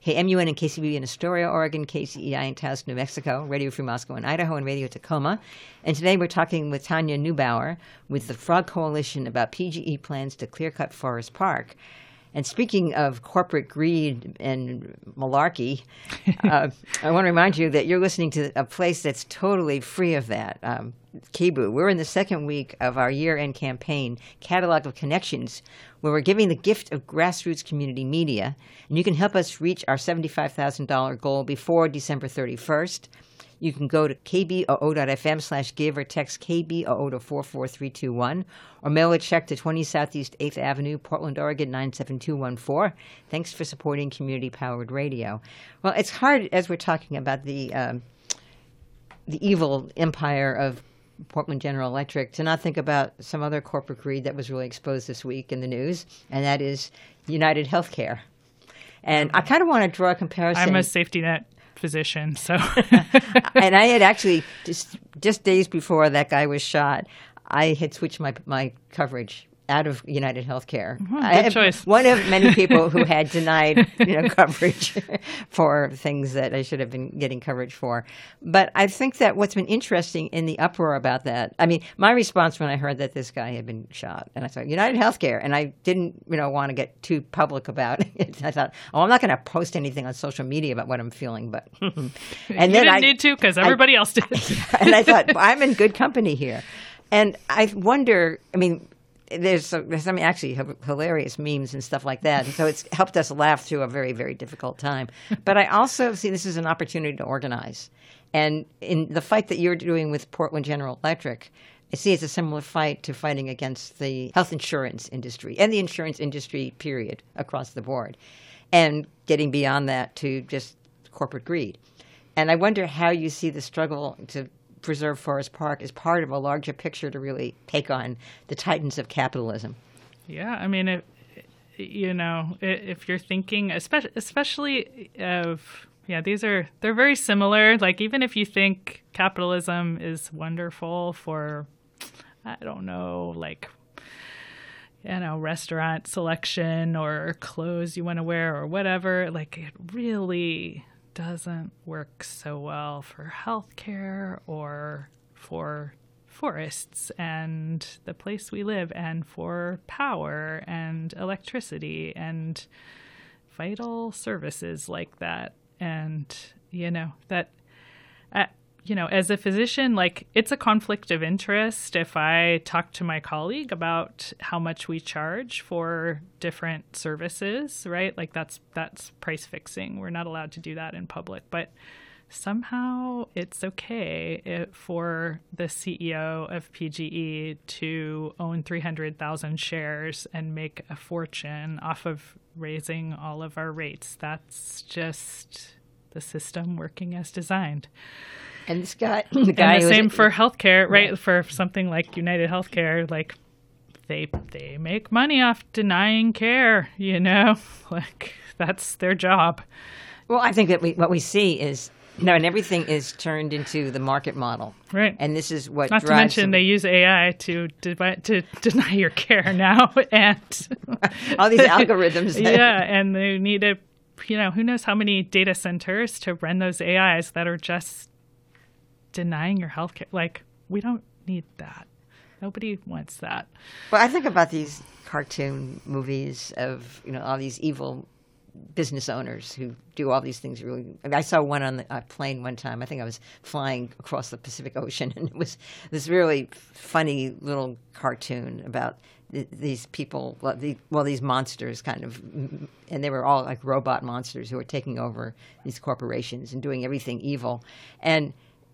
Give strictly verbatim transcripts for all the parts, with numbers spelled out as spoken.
K M U N and K C B B in Astoria, Oregon, K C E I in Taos, New Mexico, Radio Free Moscow in Idaho, and Radio Tacoma. And today we're talking with Tanya Neubauer with the Frog Coalition about P G E plans to clear-cut Forest Park. And speaking of corporate greed and malarkey, uh, I want to remind you that you're listening to a place that's totally free of that, um, K B O O. We're in the second week of our year-end campaign, Catalog of Connections, where we're giving the gift of grassroots community media. And you can help us reach our seventy-five thousand dollars goal before December thirty-first. You can go to kboo.fm slash give or text K B O O to four four three two one or mail a check to twenty Southeast eighth Avenue, Portland, Oregon nine seven two one four. Thanks for supporting community-powered radio. Well, it's hard, as we're talking about the um, the evil empire of Portland General Electric, to not think about some other corporate greed that was really exposed this week in the news, and that is United Healthcare. And I kind of want to draw a comparison. I'm a safety net physician, so and I had actually just just days before that guy was shot, I had switched my my coverage out of United Healthcare. Mm-hmm, good I choice. One of many people who had denied you know coverage for things that I should have been getting coverage for. But I think that what's been interesting in the uproar about that, I mean, my response when I heard that this guy had been shot, and I thought United Healthcare, and I didn't you know want to get too public about it. I thought, oh, I'm not going to post anything on social media about what I'm feeling, but and you then didn't I, need to because everybody I, else did. And I thought, well, I'm in good company here, and I wonder. I mean. There's, there's some actually hilarious memes and stuff like that. And so it's helped us laugh through a very, very difficult time. But I also see this as an opportunity to organize. And in the fight that you're doing with Portland General Electric, I see it's a similar fight to fighting against the health insurance industry and the insurance industry, period, across the board. And getting beyond that to just corporate greed. And I wonder how you see the struggle to preserve Forest Park as part of a larger picture to really take on the titans of capitalism. Yeah, I mean, if, you know, if you're thinking, especially, especially of, yeah, these are, they're very similar. Like, even if you think capitalism is wonderful for, I don't know, like, you know, restaurant selection or clothes you want to wear or whatever, like, it really doesn't work so well for healthcare or for forests and the place we live and for power and electricity and vital services like that. And, you know, that, uh, you know, as a physician, like, it's a conflict of interest if I talk to my colleague about how much we charge for different services, right? Like, that's that's price fixing. We're not allowed to do that in public. But somehow it's okay if, for the C E O of P G E to own three hundred thousand shares and make a fortune off of raising all of our rates. That's just the system working as designed. And this guy, the guy, and the who same was, for healthcare, right? Yeah. For something like United Healthcare, like they they make money off denying care. You know, like that's their job. Well, I think that we, what we see is no, and everything is turned into the market model, right? And this is what not to drives mention them. They use A I to de- to deny your care now, and all these algorithms. That, yeah, and they need a, you know, who knows how many data centers to run those A Is that are just denying your health care. Like, we don't need that. Nobody wants that. Well, I think about these cartoon movies of, you know, all these evil business owners who do all these things. Really, I, mean, I saw one on the uh, plane one time. I think I was flying across the Pacific Ocean, and it was this really funny little cartoon about th- these people, well, the, well, these monsters kind of, and they were all like robot monsters who were taking over these corporations and doing everything evil. And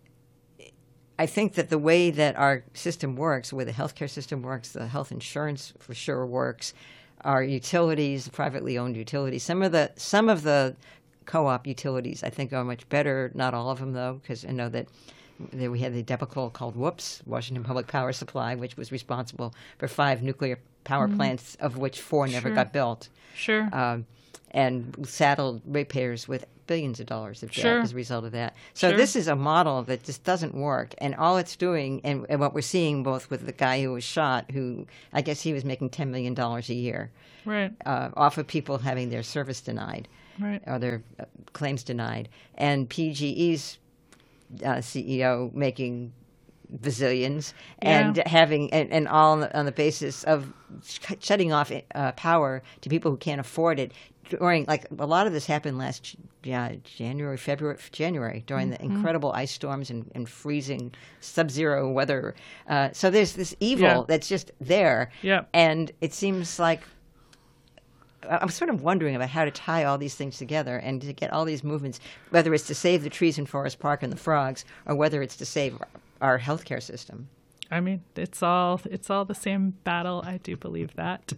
I think that the way that our system works, the way the healthcare system works, the health insurance for sure works, our utilities, privately owned utilities, some of the some of the co-op utilities I think are much better. Not all of them, though, because I know that there we had the debacle called Whoops, Washington Public Power Supply, which was responsible for five nuclear power mm. plants, of which four never sure. got built. Sure. Um, and saddled ratepayers with billions of dollars of debt sure. as a result of that. So sure. this is a model that just doesn't work. And all it's doing, and, and what we're seeing both with the guy who was shot, who I guess he was making ten million dollars a year right. uh, off of people having their service denied. Right. or their uh, claims denied. And P G E's uh, C E O making bazillions and Yeah. having and, and all on the, on the basis of sh- shutting off uh, power to people who can't afford it during, like, a lot of this happened last yeah, January, February, January during the incredible ice storms and, and freezing sub-zero weather. Uh, so there's this evil Yeah. that's just there, Yeah. and it seems like I'm sort of wondering about how to tie all these things together and to get all these movements, whether it's to save the trees in Forest Park and the frogs, or whether it's to save our healthcare system. I mean, it's all it's all the same battle. I do believe that.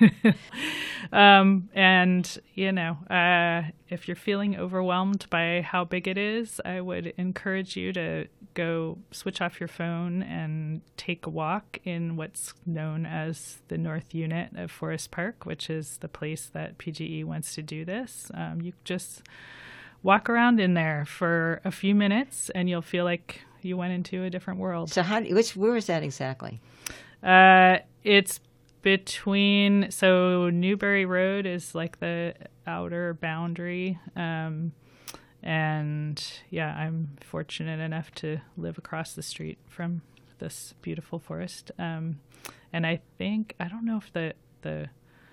um, and you know, uh, if you're feeling overwhelmed by how big it is, I would encourage you to go switch off your phone and take a walk in what's known as the North Unit of Forest Park, which is the place that P G E wants to do this. Um, you just walk around in there for a few minutes, and you'll feel like you went into a different world. So how? Which where is that exactly? Uh, it's between, so Newberry Road is like the outer boundary. Um, and yeah, I'm fortunate enough to live across the street from this beautiful forest. Um, and I think, I don't know if the, the,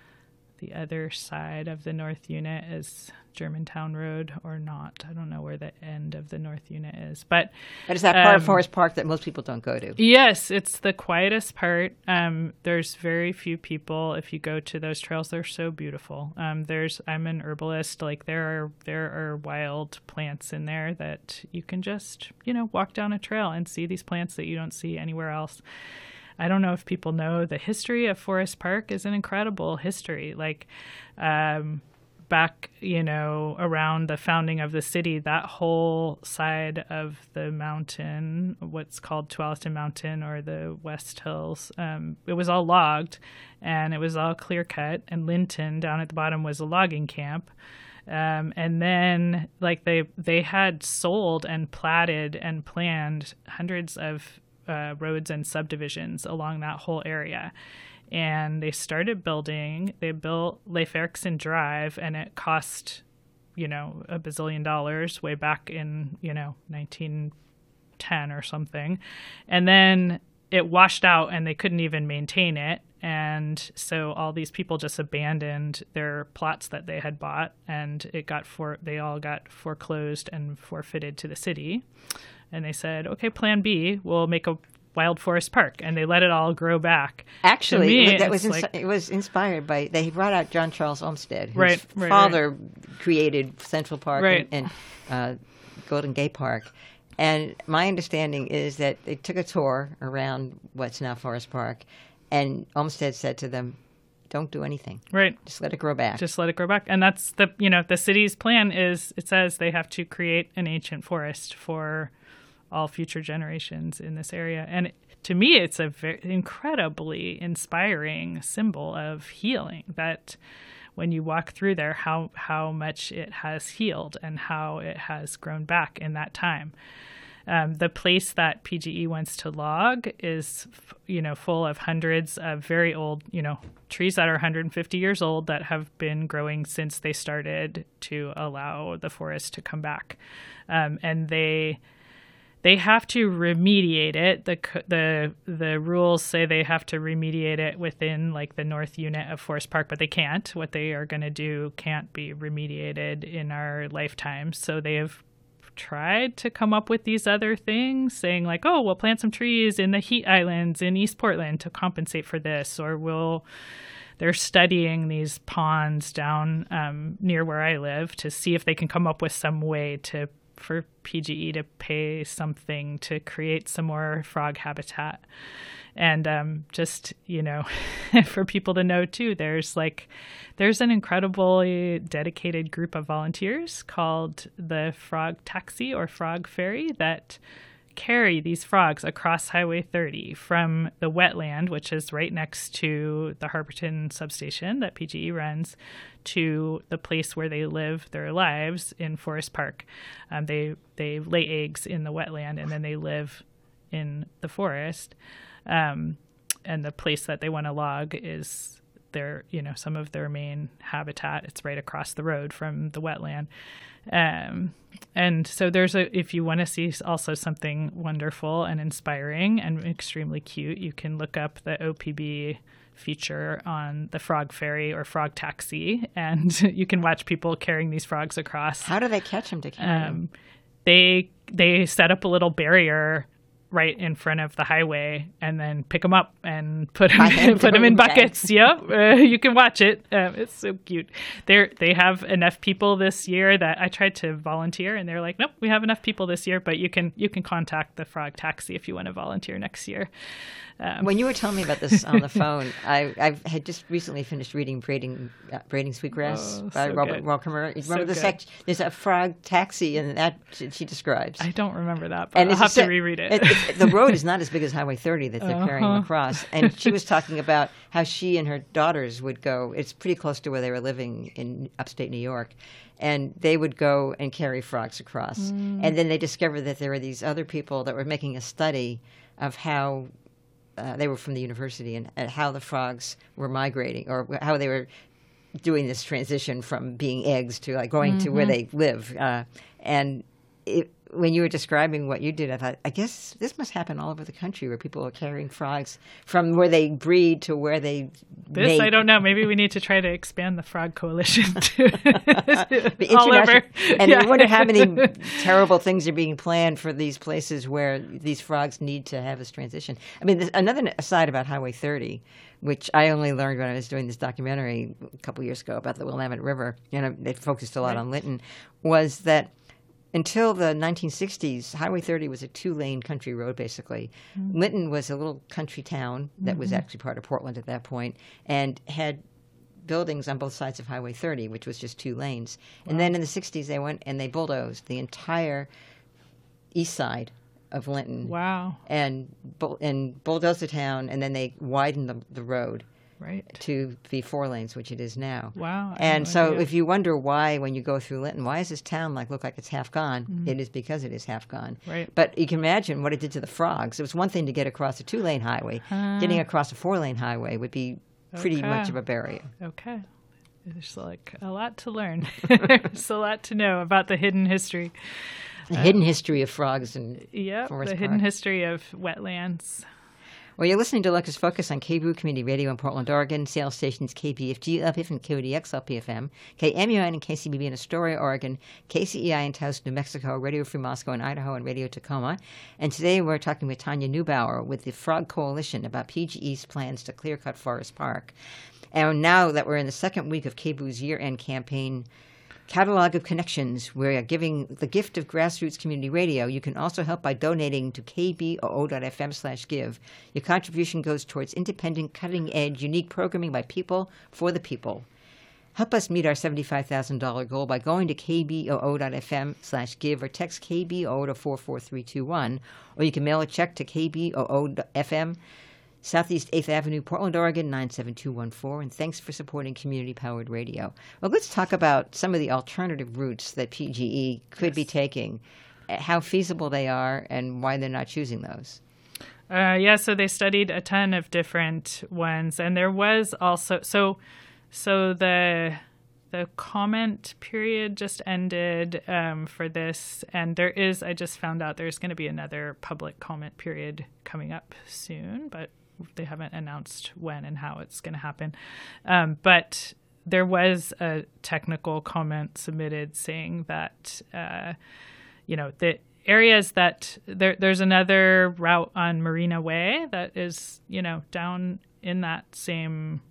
the other side of the North Unit is Germantown Road or not. I don't know where the end of the North Unit is, but But is that part um, of Forest Park that most people don't go to? Yes, it's the quietest part. Um, there's very few people. If you go to those trails, they're so beautiful. Um, there's I'm an herbalist. Like there are there are wild plants in there that you can just you know walk down a trail and see these plants that you don't see anywhere else. I don't know if people know the history of Forest Park is an incredible history. Like, um, back, you know, around the founding of the city, that whole side of the mountain, what's called Tualatin Mountain or the West Hills, um, it was all logged and it was all clear cut. And Linton down at the bottom was a logging camp. Um, and then, like, they they had sold and platted and planned hundreds of Uh, roads and subdivisions along that whole area. And they started building, they built Leif Erikson Drive, and it cost, you know, a bazillion dollars way back in, you know, nineteen ten or something. And then it washed out and they couldn't even maintain it. And so all these people just abandoned their plots that they had bought, and it got for they all got foreclosed and forfeited to the city. And they said, okay, plan B, we'll make a wild forest park. And they let it all grow back. Actually, me, that was it's ins- like- it was inspired by, they brought out John Charles Olmsted, whose Right, right, father created Central Park Right. and, and uh, Golden Gate Park. And my understanding is that they took a tour around what's now Forest Park, and Olmsted said to them, don't do anything. Right. Just let it grow back. Just let it grow back. And that's the, you know, the city's plan is, it says they have to create an ancient forest for all future generations in this area. And to me, it's a very incredibly inspiring symbol of healing, that when you walk through there, how, how much it has healed and how it has grown back in that time. Um, the place that P G E wants to log is, you know, full of hundreds of very old, you know, trees that are one hundred fifty years old that have been growing since they started to allow the forest to come back. Um, and they they have to remediate it. The the the rules say they have to remediate it within like the North Unit of Forest Park, but they can't. What they are going to do can't be remediated in our lifetime. So they have tried to come up with these other things, saying like, oh, we'll plant some trees in the heat islands in East Portland to compensate for this, or we'll they're studying these ponds down um, near where I live to see if they can come up with some way to for P G E to pay something to create some more frog habitat. And um, just, you know, for people to know too, there's like, there's an incredibly dedicated group of volunteers called the Frog Taxi or Frog Ferry that carry these frogs across Highway thirty from the wetland, which is right next to the Harperton substation that P G E runs, to the place where they live their lives in Forest Park. Um, they they lay eggs in the wetland and then they live in the forest. Um, and the place that they want to log is their, you know, some of their main habitat. It's right across the road from the wetland. Um, and so there's a, if you want to see also something wonderful and inspiring and extremely cute, you can look up the O P B feature on the frog ferry or frog taxi, and you can watch people carrying these frogs across. How do they catch them to carry them? Um, they, they set up a little barrier right in front of the highway, and then pick them up and put them put them in buckets. Yep, uh, you can watch it. Um, it's so cute. They they have enough people this year that I tried to volunteer, and they're like, nope, we have enough people this year, but you can you can contact the Frog Taxi if you want to volunteer next year. Um, when you were telling me about this on the phone, I I had just recently finished reading Braiding uh, Braiding Sweetgrass oh, by so Robert good. Walker. You remember So the good. section? There's a frog taxi, and that she, she describes. I don't remember that, but And I'll it's have a to se- reread it. it, it. The road is not as big as Highway thirty that they're carrying them Uh-huh. across. And she was talking about how she and her daughters would go. It's pretty close to where they were living in upstate New York. And they would go and carry frogs across. Mm. And then they discovered that there were these other people that were making a study of how uh, they were from the university and, and how the frogs were migrating or how they were doing this transition from being eggs to like going Mm-hmm. to where they live. Uh, and it, when you were describing what you did, I thought, I guess this must happen all over the country where people are carrying frogs from where they breed to where they This, mate. I don't know. Maybe we need to try to expand the Frog Coalition to The all over. international- And Yeah. I wonder how many terrible things are being planned for these places where these frogs need to have this transition. I mean, there's another aside about Highway thirty, which I only learned when I was doing this documentary a couple years ago about the Willamette River, and it focused a lot Right. on Lytton, was that until the nineteen sixties, Highway thirty was a two-lane country road, basically. Mm-hmm. Lytton was a little country town that mm-hmm. was actually part of Portland at that point, and had buildings on both sides of Highway thirty, which was just two lanes. Wow. And then in the sixties, they went and they bulldozed the entire east side of Lytton. Wow. And, bu- and bulldozed the town, and then they widened the, the road. Right. To be four lanes, which it is now. Wow. And no so idea. if you wonder why, when you go through Lytton, why does this town like look like it's half gone? Mm-hmm. It is because it is half gone. Right. But you can imagine what it did to the frogs. It was one thing to get across a two-lane highway. Uh, Getting across a four-lane highway would be pretty okay. much of a barrier. Okay. There's like a lot to learn. There's a lot to know about the hidden history. The uh, hidden history of frogs and Yep, Forest the Park. hidden history of wetlands. Well, you're listening to Locus Focus on K B O O Community Radio in Portland, Oregon, sales stations K P F G L P F and K O D X L P F M, K M U N and K C B B in Astoria, Oregon, K C E I in Taos, New Mexico, Radio Free Moscow in Idaho, and Radio Tacoma. And today we're talking with Tanya Neubauer with the Frog Coalition about P G E's plans to clear-cut Forest Park. And now that we're in the second week of K B O O's year-end campaign, Catalog of Connections, we're giving the gift of grassroots community radio. You can also help by donating to kboo.fm slash give. Your contribution goes towards independent, cutting-edge, unique programming by people for the people. Help us meet our seventy-five thousand dollars goal by going to kboo.fm slash give or text K B O O to four four three two one, or you can mail a check to kboo.fm, Southeast eighth Avenue, Portland, Oregon, nine seven two one four, and thanks for supporting community-powered radio. Well, let's talk about some of the alternative routes that P G E could yes. be taking, how feasible they are, and why they're not choosing those. Uh, yeah, so they studied a ton of different ones, and there was also so so the the comment period just ended um, for this, and there is I just found out there's going to be another public comment period coming up soon, but they haven't announced when and how it's going to happen. Um, but there was a technical comment submitted saying that, uh, you know, the areas that there, there's another route on Marina Way that is, you know, down in that same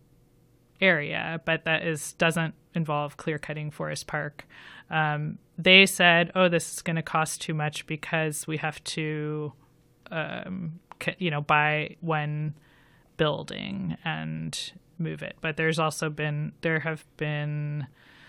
area, but that is doesn't involve clear cutting Forest Park. Um, they said, oh, this is going to cost too much because we have to, um, you know, buy one building and move it. But there's also been, there have been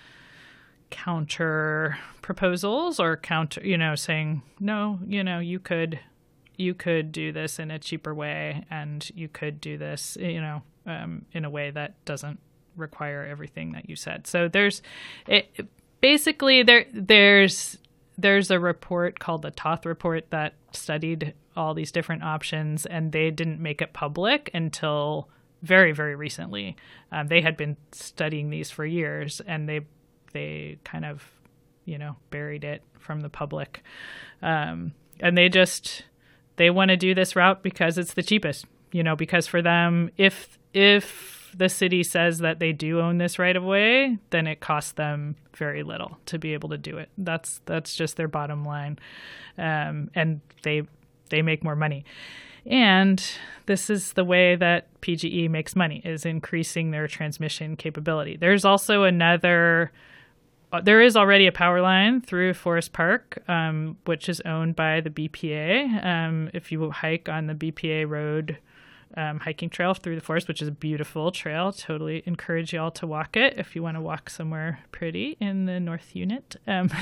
counter proposals or counter, you know, saying, no, you know, you could, you could do this in a cheaper way, and you could do this, you know, um, in a way that doesn't require everything that you said. So there's, it, basically there, there's, there's a report called the Toth Report that studied all these different options, and they didn't make it public until very, very recently. Um, they had been studying these for years, and they they kind of, you know, buried it from the public. Um, and they just, they want to do this route because it's the cheapest, you know, because for them, if if the city says that they do own this right of way, then it costs them very little to be able to do it. That's that's just their bottom line, um, and they they make more money. And this is the way that P G E makes money, is increasing their transmission capability. There's also another. Uh, there is already a power line through Forest Park, um, which is owned by the B P A. Um, if you hike on the B P A road. Um, hiking trail through the forest, which is a beautiful trail. Totally encourage you all to walk it if you want to walk somewhere pretty in the North Unit. Um,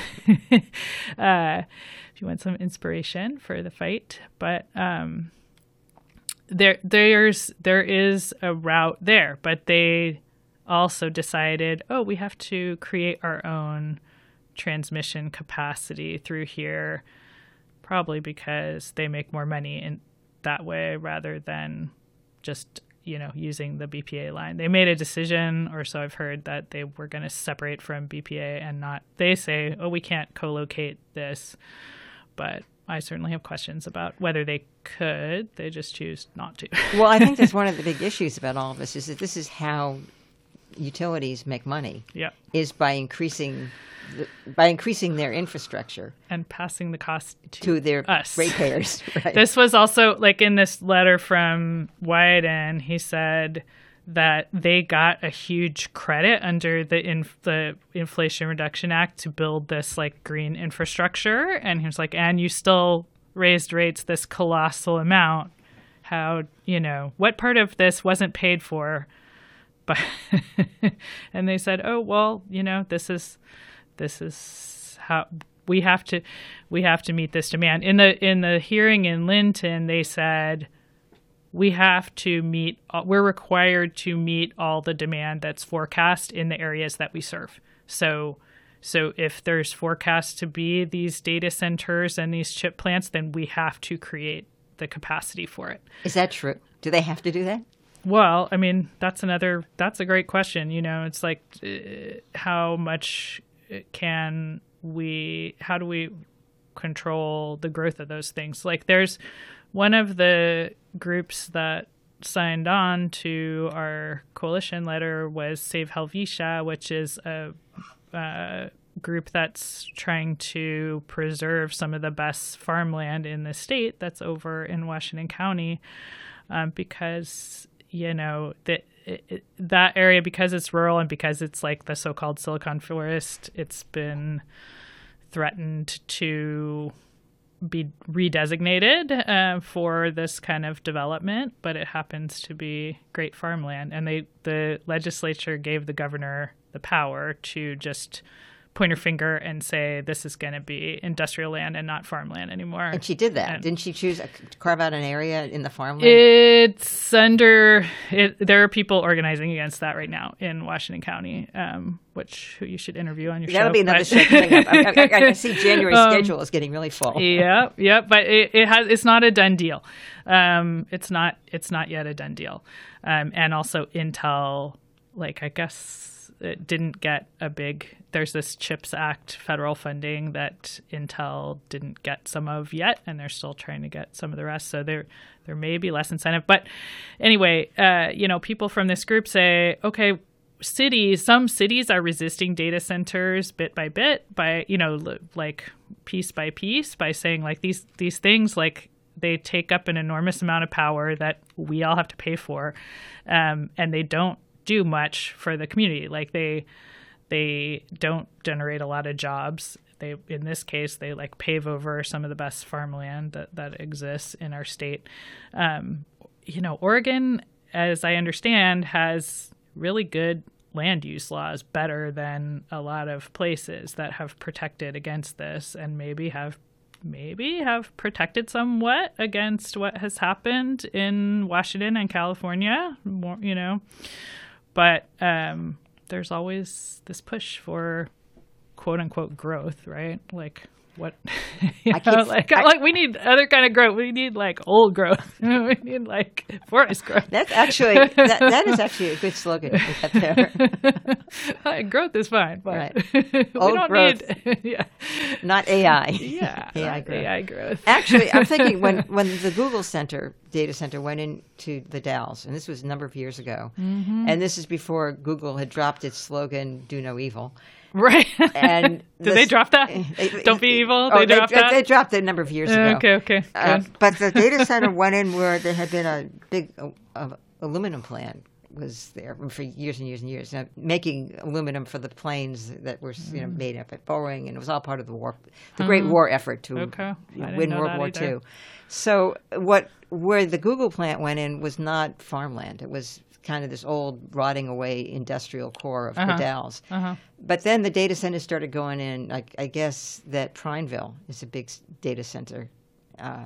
uh, if you want some inspiration for the fight, but um, there, there's there is a route there, but they also decided, oh, we have to create our own transmission capacity through here, probably because they make more money in that way rather than just, you know, using the B P A line. They made a decision, or so I've heard, that they were going to separate from B P A and not, they say, oh, we can't co-locate this. But I certainly have questions about whether they could. They just choose not to. Well, I think that's one of the big issues about all of this, is that this is how utilities make money. Yeah. Is by increasing the, by increasing their infrastructure and passing the cost to, to their us. ratepayers. Right. This was also, like, in this letter from Wyden, he said that they got a huge credit under the inf- the Inflation Reduction Act to build this, like, green infrastructure. And he was like, and you still raised rates this colossal amount. How, you know, what part of this wasn't paid for? But and they said, oh, well, you know, this is this is how we have to we have to meet this demand. In the in the hearing in Linton, they said we have to meet, we're required to meet all the demand that's forecast in the areas that we serve. So so if there's forecast to be these data centers and these chip plants, then we have to create the capacity for it. Is that true? Do they have to do that? Well, I mean, that's another, that's a great question. You know, it's like, uh, how much can we, how do we control the growth of those things? Like, there's one of the groups that signed on to our coalition letter was Save Helvetia, which is a, a group that's trying to preserve some of the best farmland in the state that's over in Washington County, um, because you know, that that area, because it's rural and because it's like the so-called Silicon Forest, it's been threatened to be redesignated uh, for this kind of development, but it happens to be great farmland. And they, the legislature gave the governor the power to just point her finger and say, this is going to be industrial land and not farmland anymore. And she did that. And Didn't she choose to carve out an area in the farmland? It's under, it, there are people organizing against that right now in Washington County, um, which who you should interview on your That'll show. be another but, show coming up. I, I, I see January's um, schedule is getting really full. Yeah, yeah, but it, it has, it's not a done deal. Um, it's not, it's not yet a done deal. Um, and also Intel, like, I guess, it didn't get a big, there's this CHIPS Act federal funding that Intel didn't get some of yet, and they're still trying to get some of the rest. So there there may be less incentive. But anyway, uh, you know, people from this group say, okay, cities, some cities are resisting data centers bit by bit, by, you know, like piece by piece, by saying like these these things, like they take up an enormous amount of power that we all have to pay for, um, and they don't do much for the community. Like they they don't generate a lot of jobs. They, in this case, they like pave over some of the best farmland that, that exists in our state. Um, you know, Oregon, as I understand, has really good land use laws, better than a lot of places that have protected against this, and maybe have maybe have protected somewhat against what has happened in Washington and California, more, you know. But um, there's always this push for quote unquote growth, right? Like what, you I know, keep- like, I- like we need other kind of growth. We need like old growth. We need like forest growth. That's actually that, that is actually a good slogan to get there. Like, growth is fine, but Right. we Old don't growth. need, yeah, Not A I. yeah, A I not growth. A I growth. Actually, I'm thinking when, when the Google Center data center went into the Dalles, and this was a number of years ago, Mm-hmm. and this is before Google had dropped its slogan "Do no evil." Right. And did this- they drop that? Don't be evil. Oh, they dropped that. They dropped it a number of years ago. Okay, okay, Uh, good. but the data center went in where there had been a big uh, uh, aluminum plant was there for years and years and years, uh, making aluminum for the planes that were you know made up at Boeing, and it was all part of the war, the Great War effort to Okay. I didn't win know World that War either. Two. So what where the Google plant went in was not farmland; it was kind of this old rotting away industrial core of Uh-huh. the Dalles. Uh-huh. But then the data centers started going in. I, I guess that Prineville is a big s- data center uh,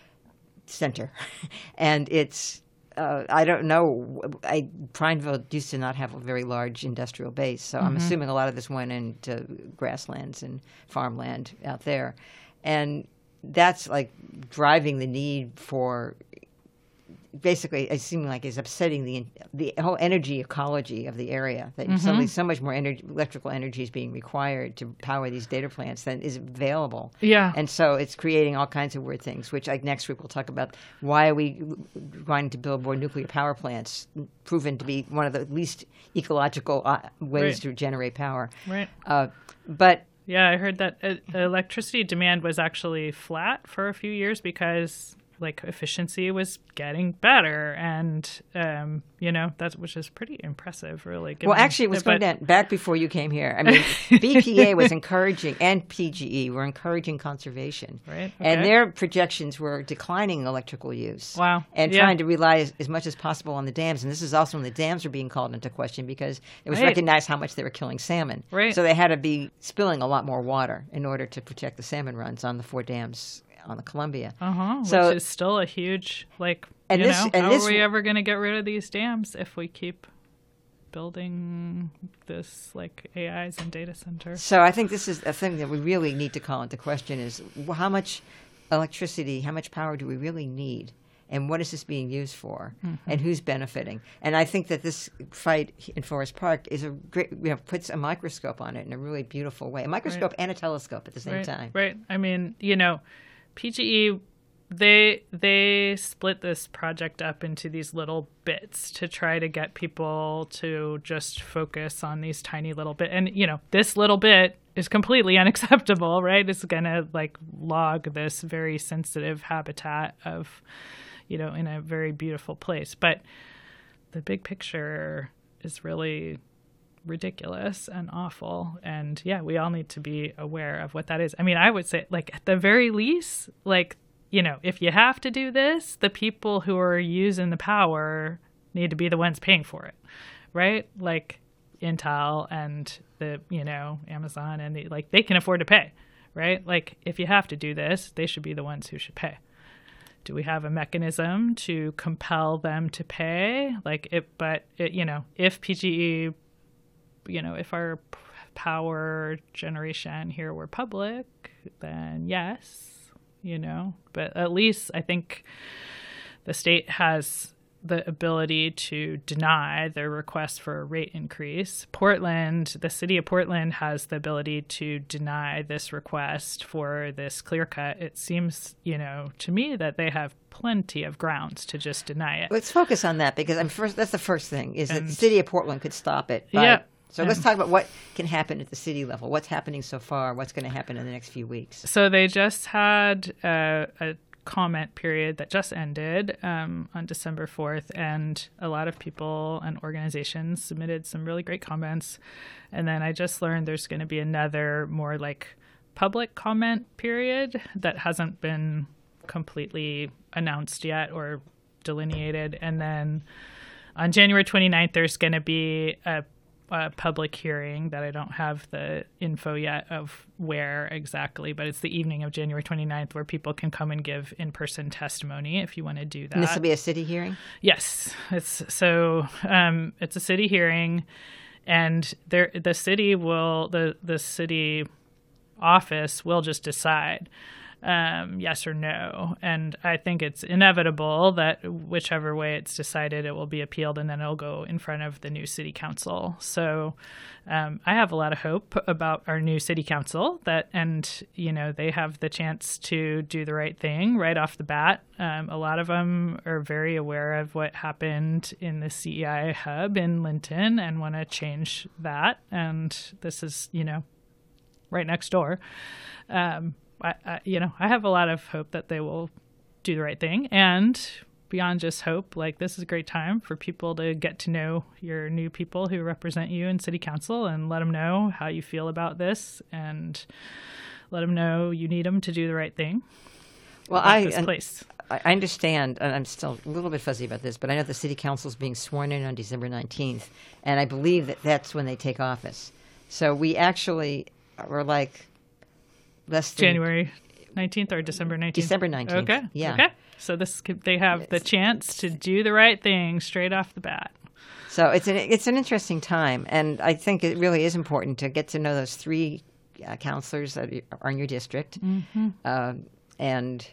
center, and it's uh, I don't know. I, Prineville used to not have a very large industrial base, so I'm assuming a lot of this went into grasslands and farmland out there, and that's like driving the need for. Basically, it seemed like it's upsetting the the whole energy ecology of the area. That suddenly so much more energy, electrical energy is being required to power these data plants than is available. Yeah. And so it's creating all kinds of weird things, which like next week we'll talk about why are we wanting to build more nuclear power plants, proven to be one of the least ecological uh, ways Right. to generate power. Right. Uh, but Yeah, I heard that uh, electricity demand was actually flat for a few years because like efficiency was getting better, and um, you know that which is pretty impressive, really. Well, given- actually, it was going but- down back before you came here. I mean, B P A was encouraging, and P G E were encouraging conservation. Right, And okay. their projections were declining electrical use. Wow. And Yeah. trying to rely as, as much as possible on the dams. And this is also when the dams were being called into question because it was Right. recognized how much they were killing salmon. Right. So they had to be spilling a lot more water in order to protect the salmon runs on the four dams on the Columbia. Uh-huh, So- which is still a huge, like, And you this- know, and how this- are we ever going to get rid of these dams if we keep building this, like, A Is and data centers? So I think this is a thing that we really need to call into question is wh- how much electricity, how much power do we really need? And what is this being used for? Mm-hmm. And who's benefiting? And I think that this fight in Forest Park is a great, you know, puts a microscope on it in a really beautiful way. A microscope and a telescope at the same right, time. Right. I mean, you know, P G E, they they split this project up into these little bits to try to get people to just focus on these tiny little bit. And, you know, this little bit is completely unacceptable, right? It's going to, like, log this very sensitive habitat of, you know, in a very beautiful place. But the big picture is really ridiculous and awful. And yeah, we all need to be aware of what that is. I mean, I would say, like, at the very least, like, you know, if you have to do this, the people who are using the power need to be the ones paying for it, right? Like Intel and the, you know, Amazon and the, like, they can afford to pay, right? Like, if you have to do this, they should be the ones who should pay. Do we have a mechanism to compel them to pay? Like it, but it, you know, if P G E, you know, if our p- power generation here were public, then yes, you know, but at least I think the state has the ability to deny their request for a rate increase. Portland, the city of Portland has the ability to deny this request for this clear cut. It seems, you know, to me that they have plenty of grounds to just deny it. Let's focus on that because I'm first. That's the first thing is that And- the city of Portland could stop it. by- Yeah. So let's And- talk about what can happen at the city level. What's happening so far? What's going to happen in the next few weeks? So they just had uh, a comment period that just ended um, on December fourth, and a lot of people and organizations submitted some really great comments. And then I just learned there's going to be another more like public comment period that hasn't been completely announced yet or delineated. And then on January twenty-ninth, there's going to be a a public hearing that I don't have the info yet of where exactly, but it's the evening of January twenty-ninth where people can come and give in-person testimony if you want to do that. And this will be a city hearing. Yes, it's so um, it's a city hearing, and there the city will the the city office will just decide um, yes or no. And I think it's inevitable that whichever way it's decided, it will be appealed, and then it'll go in front of the new city council. So um, I have a lot of hope about our new city council that, and, you know, they have the chance to do the right thing right off the bat. Um, a lot of them are very aware of what happened in the C E I hub in Linton and want to change that. And this is, you know, right next door. Um, I, I, you know, I have a lot of hope that they will do the right thing. And beyond just hope, like, this is a great time for people to get to know your new people who represent you in city council and let them know how you feel about this and let them know you need them to do the right thing. Well, I, this place. I understand, and I'm still a little bit fuzzy about this, but I know the city council is being sworn in on December nineteenth, and I believe that that's when they take office. So we actually were like less than January nineteenth or December nineteenth? December nineteenth. Okay. Yeah. Okay. So this could, they have the chance to do the right thing straight off the bat. So it's an it's an interesting time, and I think it really is important to get to know those three uh, counselors that are in your district. Mm-hmm. Um, and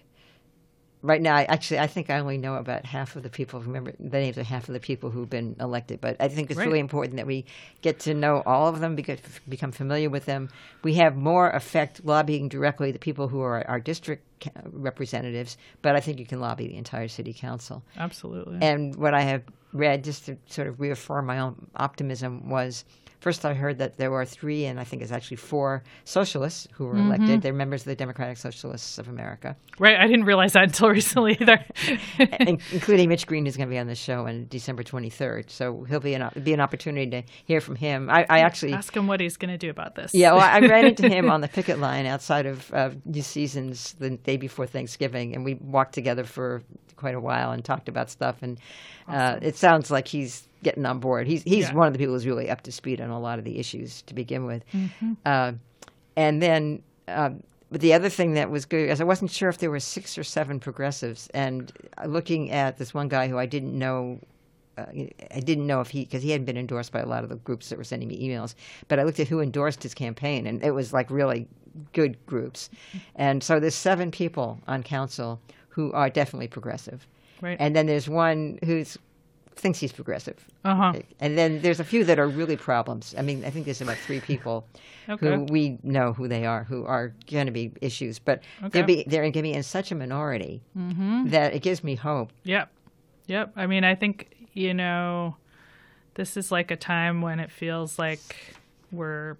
right now, I, actually, I think I only know about half of the people. Remember the names of half of the people who've been elected. But I think it's Right. really important that we get to know all of them, because, become familiar with them. We have more effect lobbying directly the people who are our district ca- representatives, but I think you can lobby the entire city council. Absolutely. And what I have read, just to sort of reaffirm my own optimism, was first I heard that there were three, and I think it's actually four socialists who were Mm-hmm. elected. They're members of the Democratic Socialists of America, Right. I didn't realize that until recently either. in- including Mitch Green, who's going to be on the show on December twenty-third. So he'll be an op- be an opportunity to hear from him. I, I actually Ask him what he's going to do about this. Yeah, well, I ran into him on the picket line outside of uh, New Seasons the day before Thanksgiving, and we walked together for quite a while and talked about stuff. And uh, Awesome. it sounds like he's getting on board. He's he's Yeah. one of the people who's really up to speed on a lot of the issues to begin with. Mm-hmm. Uh, and then uh, but the other thing that was good is I wasn't sure if there were six or seven progressives. And looking at this one guy who I didn't know. Uh, I didn't know if he, because he hadn't been endorsed by a lot of the groups that were sending me emails, but I looked at who endorsed his campaign, and it was like really good groups. And so there's seven people on council who are definitely progressive. Right. And then there's one who thinks he's progressive. Uh-huh. And then there's a few that are really problems. I mean, I think there's about three people Okay. who we know who they are, who are going to be issues. But Okay. they'll be, they're going to be in such a minority Mm-hmm. that it gives me hope. Yep. Yep. I mean, I think, you know, this is like a time when it feels like we're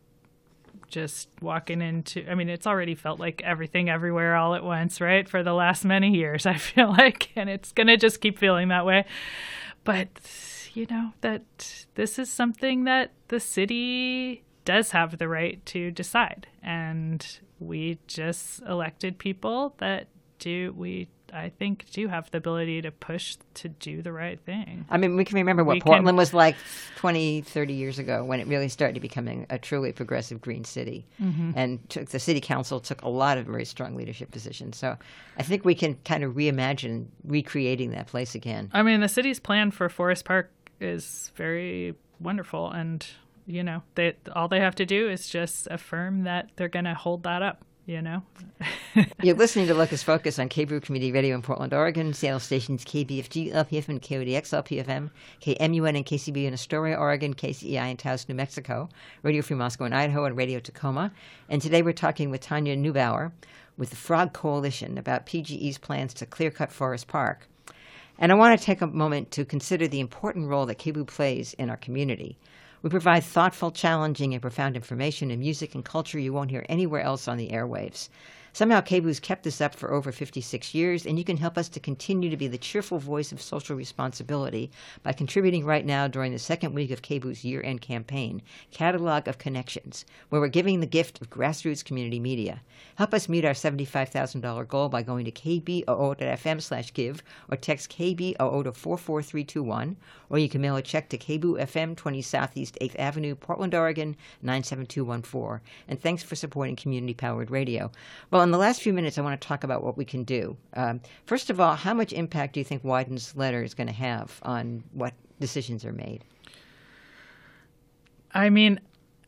just walking into, I mean, it's already felt like everything everywhere all at once, right? For the last many years, I feel like, and it's going to just keep feeling that way. But, you know, that this is something that the city does have the right to decide. And we just elected people that do, we, I think, do have the ability to push to do the right thing. I mean, we can remember what We Portland can- was like twenty, thirty years ago when it really started becoming a truly progressive green city. Mm-hmm. And took, the city council took a lot of very strong leadership positions. So I think we can kind of reimagine recreating that place again. I mean, the city's plan for Forest Park is very wonderful. And, you know, they all they have to do is just affirm that they're going to hold that up. You know, You're listening to Locus Focus on K B R U Community Radio in Portland, Oregon, Seattle stations K B F G, L P F M, K O D X, L P F M, K M U N and K C B in Astoria, Oregon, K C E I in Taos, New Mexico, Radio Free Moscow in Idaho, and Radio Tacoma. And today we're talking with Tanya Neubauer with the Frog Coalition about P G E's plans to clear-cut Forest Park. And I want to take a moment to consider the important role that K B R U plays in our community. We provide thoughtful, challenging, and profound information in music and culture you won't hear anywhere else on the airwaves. Somehow K B R U's kept this up for over fifty-six years, and you can help us to continue to be the cheerful voice of social responsibility by contributing right now during the second week of K B R U's year-end campaign, Catalog of Connections, where we're giving the gift of grassroots community media. Help us meet our seventy-five thousand dollars goal by going to kboo.fm slash give or text K B O O to four four three two one, or you can mail a check to K B O O F M, twenty Southeast eighth Avenue, Portland, Oregon, nine seven two one four. And thanks for supporting community-powered radio. Well, in the last few minutes, I want to talk about what we can do. Um, first of all, how much impact do you think Wyden's letter is going to have on what decisions are made? I mean,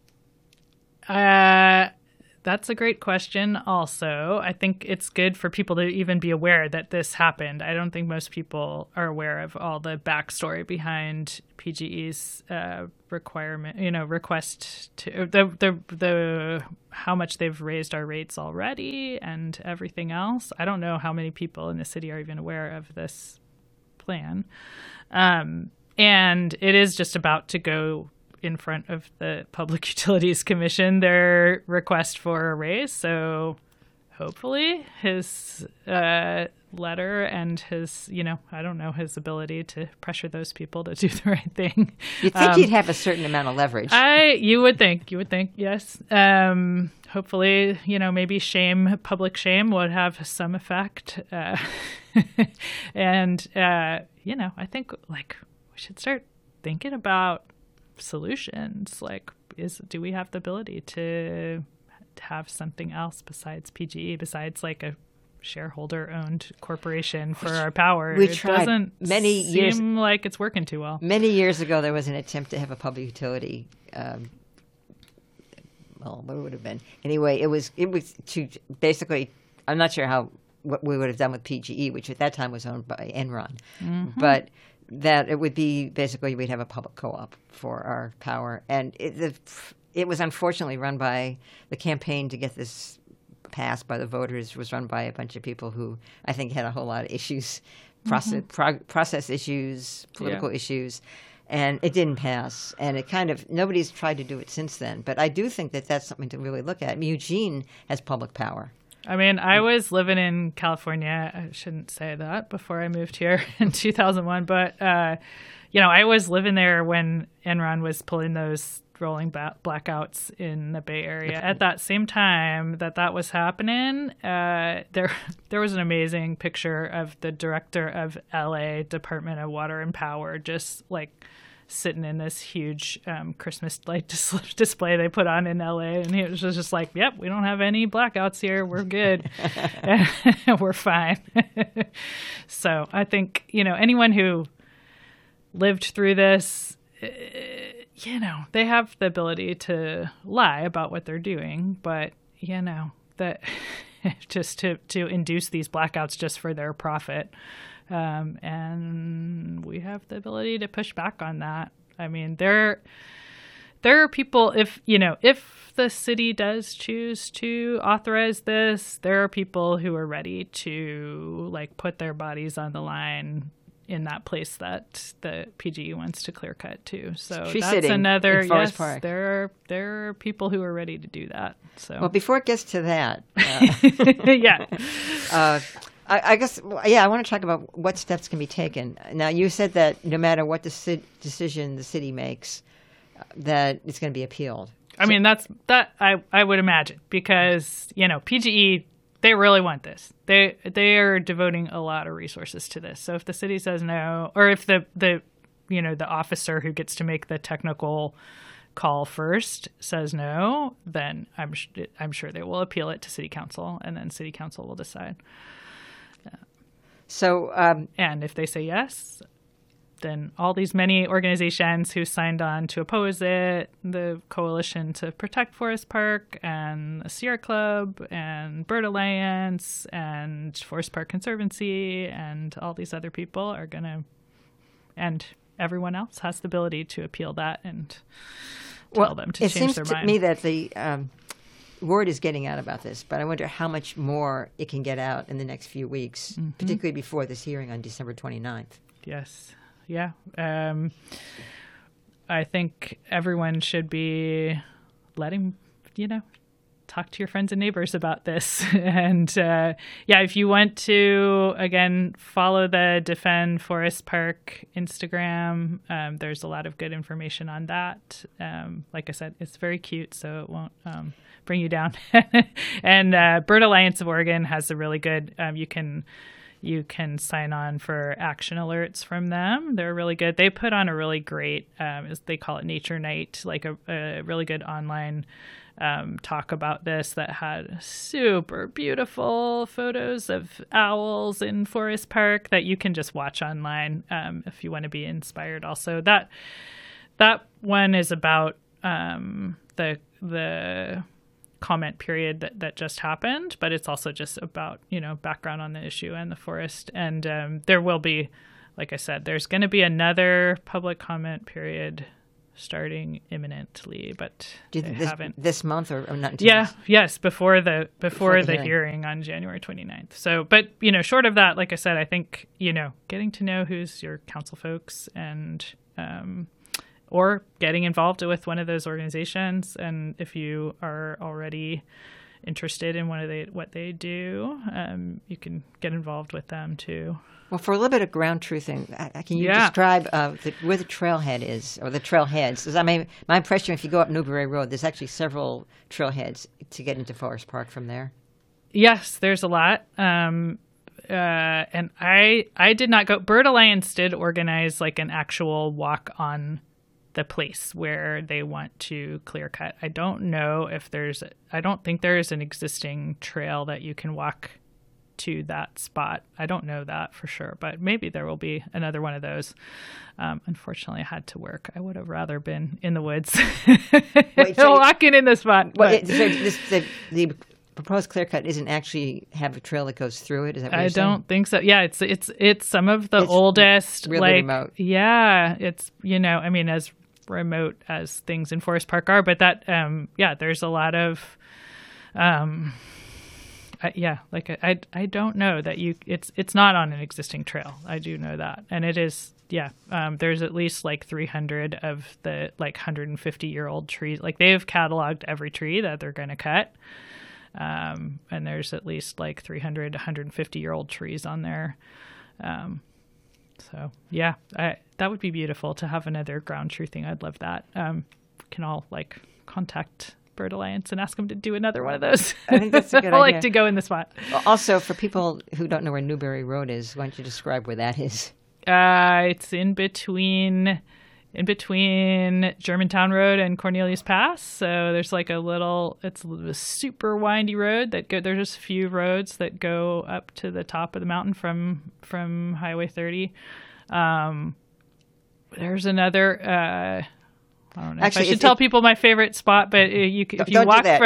uh, that's a great question also. I think it's good for people to even be aware that this happened. I don't think most people are aware of all the backstory behind P G E's uh, requirement, you know, request to the, the, the, how much they've raised our rates already and everything else. I don't know how many people in the city are even aware of this plan. Um, and it is just about to go in front of the Public Utilities Commission, their request for a raise. So hopefully his uh, letter and his, you know, I don't know, his ability to pressure those people to do the right thing. You'd think um, he'd have a certain amount of leverage. I, you would think, you would think, yes. Um, hopefully, you know, maybe shame, public shame would have some effect. Uh, and, uh, you know, I think like we should start thinking about solutions. Like, is do we have the ability to have something else besides P G E, besides like a shareholder-owned corporation for our power? We it tried doesn't many seem years, like it's working too well. Many years ago, there was an attempt to have a public utility. Um, well, what would it have been? Anyway, it was it was to basically. I'm not sure how what we would have done with P G E, which at that time was owned by Enron, Mm-hmm. but that it would be basically we'd have a public co-op for our power, and it, the, it was unfortunately run by the campaign to get this passed by the voters was run by a bunch of people who I think had a whole lot of issues, process mm-hmm. prog- process issues, political yeah. issues, and it didn't pass. And it kind of nobody's tried to do it since then. But I do think that that's something to really look at. I mean, Eugene has public power. I mean, I was living in California. I shouldn't say that before I moved here in two thousand one. But, uh, you know, I was living there when Enron was pulling those rolling ba- blackouts in the Bay Area. At that same time that that was happening, uh, there there was an amazing picture of the director of L A Department of Water and Power just, like, sitting in this huge um, Christmas light dis- display they put on in L A, and he was just like, yep, we don't have any blackouts here. We're good. We're fine. So I think, you know, anyone who lived through this, uh, you know, they have the ability to lie about what they're doing, but, you know, that just to, to induce these blackouts just for their profit. Um, and we have the ability to push back on that. I mean, there, there are people, if, you know, if the city does choose to authorize this, there are people who are ready to, like, put their bodies on the line in that place that the P G E wants to clear cut to. So Tree that's another, in Forest yes, Park. there are, there are people who are ready to do that. So, well, before it gets to that, uh, yeah. Uh, I, I guess, yeah, I want to talk about what steps can be taken. Now, you said that no matter what deci- decision the city makes, uh, that it's going to be appealed. I so, mean, that's that I, I would imagine, because, you know, P G E, they really want this. They they are devoting a lot of resources to this. So if the city says no, or if the, the you know, the officer who gets to make the technical call first says no, then I'm I'm sure they will appeal it to city council, and then city council will decide. So, um, and if they say yes, then all these many organizations who signed on to oppose it, the Coalition to Protect Forest Park and the Sierra Club and Bird Alliance and Forest Park Conservancy and all these other people are going to, and everyone else has the ability to appeal that and tell well, them to change their mind. It seems to me that the um, word is getting out about this, but I wonder how much more it can get out in the next few weeks, mm-hmm. particularly before this hearing on December twenty-ninth. Yes. Yeah. Um, I think everyone should be letting, you know, talk to your friends and neighbors about this. And, uh, yeah, if you want to, again, follow the Defend Forest Park Instagram, um, there's a lot of good information on that. Um, like I said, it's very cute, so it won't um, bring you down. And uh, Bird Alliance of Oregon has a really good, um, you can... You can sign on for action alerts from them. They're really good. They put on a really great, um, they call it Nature Night, like a, a really good online um, talk about this that had super beautiful photos of owls in Forest Park that you can just watch online um, if you want to be inspired. Also, that that one is about um, the the comment period that, that just happened, but it's also just about, you know, background on the issue and the forest. And um, there will be, like I said, there's going to be another public comment period starting imminently, but Do you they think this, haven't. this month or, or not? Until Yeah, this? yes, before the before, Before the the hearing. hearing on January twenty-ninth. So, but you know, short of that, like I said, I think, you know, getting to know who's your council folks and um, or getting involved with one of those organizations, and if you are already interested in one of the what they do, um, you can get involved with them too. Well, for a little bit of ground truthing, uh, can you Yeah. describe uh, the, where the trailhead is, or the trailheads? 'Cause I mean, my impression, if you go up Newbury Road, there's actually several trailheads to get into Forest Park from there. Yes, there's a lot. Um, uh, and I I did not go. Bird Alliance did organize like an actual walk on the place where they want to clear cut. I don't know if there's, I don't think there is an existing trail that you can walk to that spot. I don't know that for sure, but maybe there will be another one of those. Um, unfortunately, I had to work. I would have rather been in the woods Wait, so you- walking in the spot. Well, but- it, so this, the, the proposed clear cut isn't actually have a trail that goes through it? Is that what I you're saying? don't think so. Yeah, it's it's it's some of the It's oldest, really like remote. yeah, it's, you know, I mean, as remote as things in Forest Park are, but that um yeah, there's a lot of um I, yeah, like I, I I don't know that you it's it's not on an existing trail. I do know that, and it is. Yeah, um, there's at least like three hundred of the like one hundred fifty year old trees. Like they've cataloged every tree that they're going to cut. Um, and there's at least like three hundred, one hundred fifty year old trees on there. Um, so yeah, I, that would be beautiful to have another ground truthing. I'd love that. Um, we can all like contact Bird Alliance and ask them to do another one of those. I think that's a good I like idea. to go in the spot. Also, for people who don't know where Newbury Road is, why don't you describe where that is? Uh, it's in between, in between Germantown Road and Cornelius Pass. So there's like a little, it's a super windy road that go, there's just a few roads that go up to the top of the mountain from, from Highway thirty. Um, there's another, uh, I don't know Actually, if I should if- tell if- people my favorite spot, but uh, you, c- if you Don't do walk that.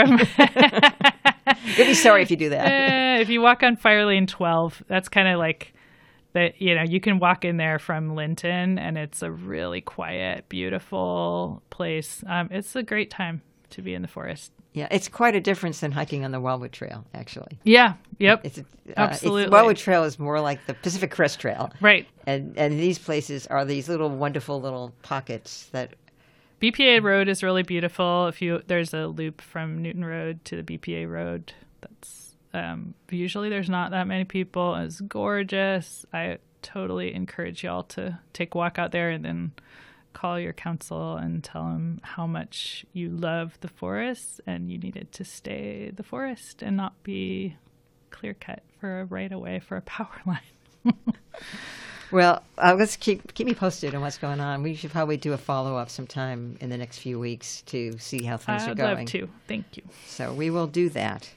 from, You'll be sorry if you do that. Eh, if you walk on Fire Lane twelve, that's kind of like that, you know, you can walk in there from Linton and it's a really quiet, beautiful place. Um, it's a great time to be in the forest. Yeah, it's quite a difference than hiking on the Wildwood Trail, actually. Yeah. Yep. It's, uh, Absolutely. It's, Wildwood Trail is more like the Pacific Crest Trail. Right. And and these places are these little wonderful little pockets that B P A Road is really beautiful. If you, there's a loop from Newton Road to the B P A Road. That's, um, usually there's not that many people. It's gorgeous. I totally encourage y'all to take a walk out there and then call your council and tell them how much you love the forest and you need it to stay the forest and not be clear cut for a right of way for a power line. Well, uh, let's keep keep me posted on what's going on. We should probably do a follow up sometime in the next few weeks to see how things are I'd going. love to. Thank you. So we will do that.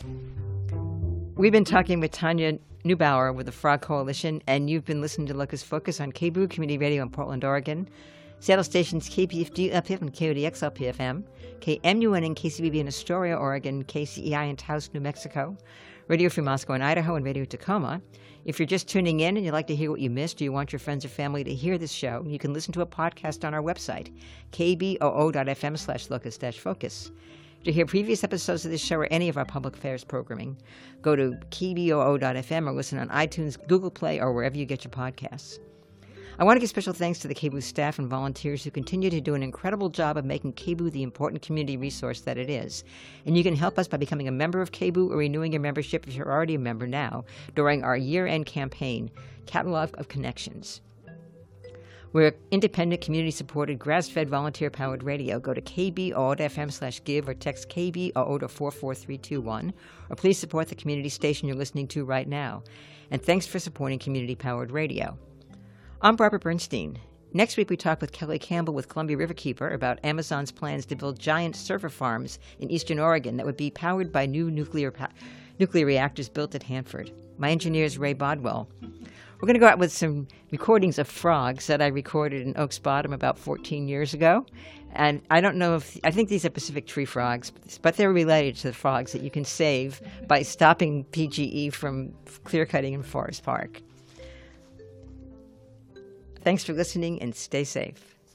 We've been talking with Tanya Neubauer with the Frog Coalition, and you've been listening to Locust Focus on K B O O Community Radio in Portland, Oregon. Seattle stations K P F D L P F and K O D X L P F M, K M U N and K C B B in Astoria, Oregon, K C E I in Taos, New Mexico, Radio Free Moscow in Idaho, and Radio Tacoma. If you're just tuning in and you'd like to hear what you missed, or you want your friends or family to hear this show, you can listen to a podcast on our website, k b o o dot f m slash locust dash focus. To hear previous episodes of this show or any of our public affairs programming, go to k b o o dot f m or listen on iTunes, Google Play, or wherever you get your podcasts. I want to give special thanks to the K B O O staff and volunteers who continue to do an incredible job of making K B O O the important community resource that it is. And you can help us by becoming a member of K B O O or renewing your membership if you're already a member now during our year-end campaign, Catalog of Connections. We're independent, community-supported, grass-fed, volunteer-powered radio. Go to k b o o dot f m slash give or text K B O O to four four three two one, or please support the community station you're listening to right now. And thanks for supporting community-powered radio. I'm Barbara Bernstein. Next week we talk with Kelly Campbell with Columbia Riverkeeper about Amazon's plans to build giant server farms in eastern Oregon that would be powered by new nuclear pa- nuclear reactors built at Hanford. My engineer is Ray Bodwell. We're going to go out with some recordings of frogs that I recorded in Oaks Bottom about fourteen years ago. And I don't know if, I think these are Pacific tree frogs, but they're related to the frogs that you can save by stopping P G E from clear cutting in Forest Park. Thanks for listening and stay safe.